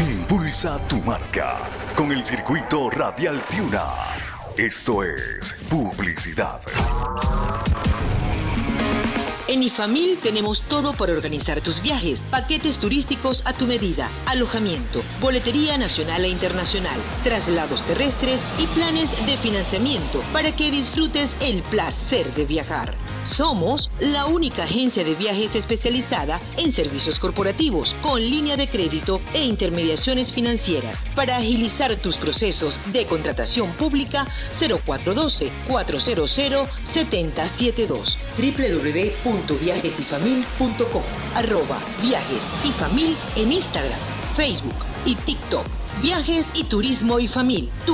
Impulsa tu marca con el circuito Radial Tiuna. Esto es publicidad. En Ifamil tenemos todo para organizar tus viajes, paquetes turísticos a tu medida, alojamiento, boletería nacional e internacional, traslados terrestres y planes de financiamiento para que disfrutes el placer de viajar. Somos la única agencia de viajes especializada en servicios corporativos, con línea de crédito e intermediaciones financieras. Para agilizar tus procesos de contratación pública, 0412-400-7072. www.viajesifamil.com @viajesifamil en Instagram, Facebook y TikTok. Viajes y Turismo Ifamil.